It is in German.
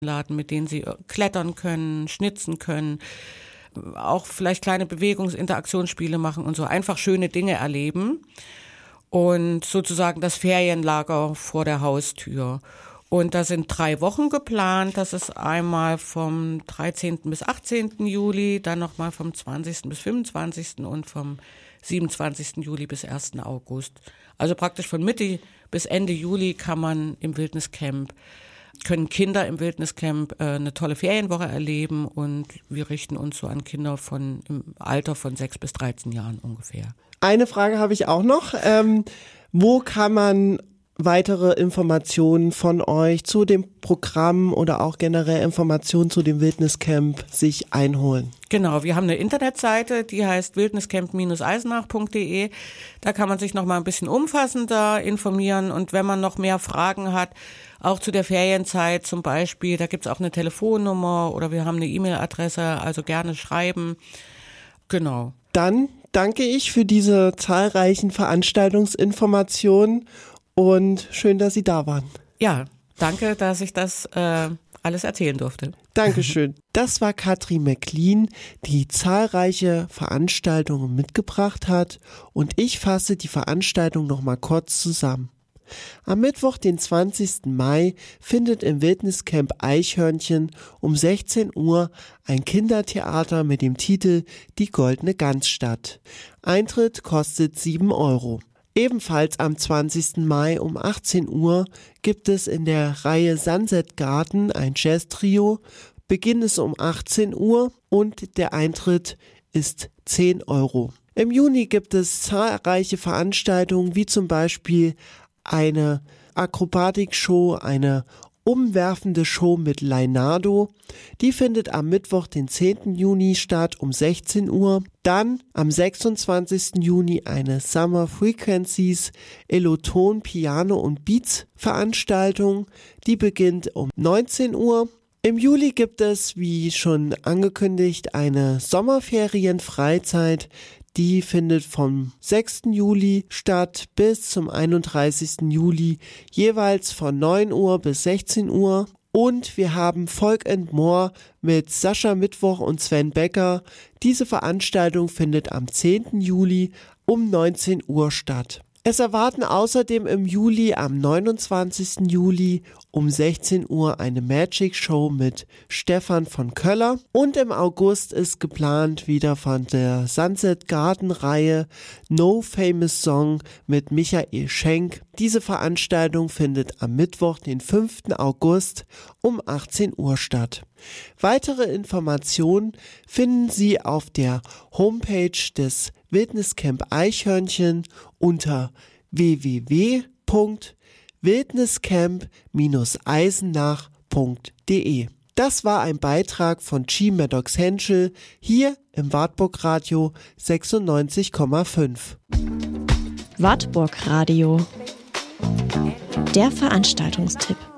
Laden, mit denen sie klettern können, schnitzen können, auch vielleicht kleine Interaktionsspiele machen und so, einfach schöne Dinge erleben und sozusagen das Ferienlager vor der Haustür. Und da sind 3 Wochen geplant, das ist einmal vom 13. bis 18. Juli, dann nochmal vom 20. bis 25. und vom 27. Juli bis 1. August. Also praktisch von Mitte bis Ende Juli können Kinder im Wildniscamp eine tolle Ferienwoche erleben und wir richten uns so an Kinder im Alter von 6 bis 13 Jahren ungefähr. Eine Frage habe ich auch noch. Wo kann man weitere Informationen von euch zu dem Programm oder auch generell Informationen zu dem Wildniscamp sich einholen? Genau, wir haben eine Internetseite, die heißt wildniscamp-eisenach.de. Da kann man sich noch mal ein bisschen umfassender informieren und wenn man noch mehr Fragen hat, auch zu der Ferienzeit zum Beispiel, da gibt's auch eine Telefonnummer oder wir haben eine E-Mail-Adresse, also gerne schreiben. Genau. Dann danke ich für diese zahlreichen Veranstaltungsinformationen und schön, dass Sie da waren. Ja, danke, dass ich das alles erzählen durfte. Dankeschön. Das war Katrin McLean, die zahlreiche Veranstaltungen mitgebracht hat und ich fasse die Veranstaltung noch mal kurz zusammen. Am Mittwoch, den 20. Mai, findet im Wildniscamp Eichhörnchen um 16 Uhr ein Kindertheater mit dem Titel Die Goldene Gans statt. Eintritt kostet 7 €. Ebenfalls am 20. Mai um 18 Uhr gibt es in der Reihe Sunset Garden ein Jazz-Trio. Beginn ist um 18 Uhr und der Eintritt ist 10 €. Im Juni gibt es zahlreiche Veranstaltungen, wie zum Beispiel eine Akrobatikshow, eine umwerfende Show mit Leonardo. Die findet am Mittwoch, den 10. Juni statt um 16 Uhr. Dann am 26. Juni eine Summer Frequencies Eloton Piano und Beats Veranstaltung. Die beginnt um 19 Uhr. Im Juli gibt es, wie schon angekündigt, eine Sommerferienfreizeit. Die findet vom 6. Juli statt bis zum 31. Juli, jeweils von 9 Uhr bis 16 Uhr. Und wir haben Folk & More mit Sascha Mittwoch und Sven Becker. Diese Veranstaltung findet am 10. Juli um 19 Uhr statt. Es erwarten außerdem im Juli am 29. Juli um 16 Uhr eine Magic Show mit Stefan von Köller und im August ist geplant wieder von der Sunset Garden Reihe No Famous Song mit Michael Schenk. Diese Veranstaltung findet am Mittwoch, den 5. August um 18 Uhr statt. Weitere Informationen finden Sie auf der Homepage des Wildniscamp Eichhörnchen unter www.wildniscamp-eisenach.de. Das war ein Beitrag von G. Maddox Henschel hier im Wartburg Radio 96,5. Wartburg Radio. Der Veranstaltungstipp.